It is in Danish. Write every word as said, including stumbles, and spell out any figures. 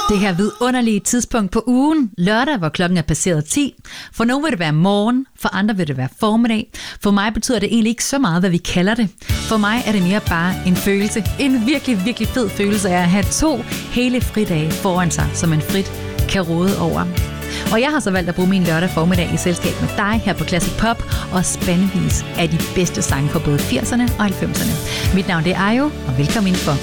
Det her vidunderlige tidspunkt på ugen, lørdag, hvor klokken er passeret ti. For nogle vil det være morgen, for andre vil det være formiddag. For mig betyder det egentlig ikke så meget, hvad vi kalder det. For mig er det mere bare en følelse. En virkelig, virkelig fed følelse af at have to hele fridage foran sig, som man frit kan råde over. Og jeg har så valgt at bruge min lørdag formiddag i selskab med dig her på Classic Pop og spændvis af de bedste sange fra både firserne og halvfemserne. Mit navn det er Ayo, og velkommen indenfor.